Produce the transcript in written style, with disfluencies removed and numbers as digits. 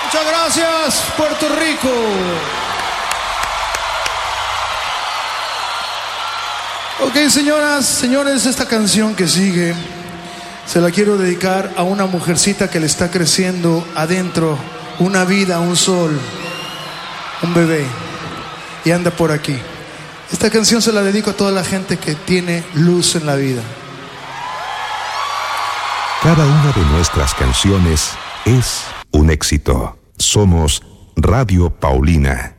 Muchas gracias, Puerto Rico. Ok, señoras, señores, esta canción que sigue se la quiero dedicar a una mujercita que le está creciendo adentro una vida, un sol, un bebé, y anda por aquí. Esta canción se la dedico a toda la gente que tiene luz en la vida. Cada una de nuestras canciones es un éxito. Somos Radio Paulina.